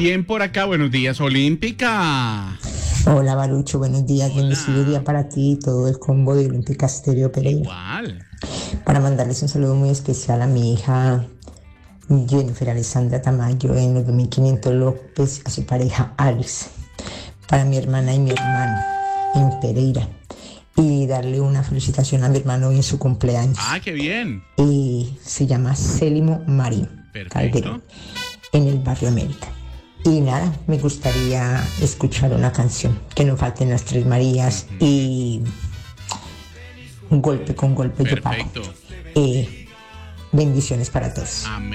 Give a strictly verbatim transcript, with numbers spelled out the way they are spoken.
¿Quién por acá? Buenos días, Olímpica. Hola, Barucho, buenos días. Bendecido día para ti y todo el combo de Olímpica Estéreo Pereira. Igual. Para mandarles un saludo muy especial a mi hija Jennifer Alessandra Tamayo en los dos mil quinientos López, a su pareja Alex, para mi hermana y mi hermano en Pereira, y darle una felicitación a mi hermano hoy en su cumpleaños. Ah, qué bien. Y se llama Célimo Marín Calderón, en el barrio América. Y nada, me gustaría escuchar una canción, que no falten las Tres Marías uh-huh. y un golpe con golpe. Perfecto. Yo pago. Eh, bendiciones para todos. Amén.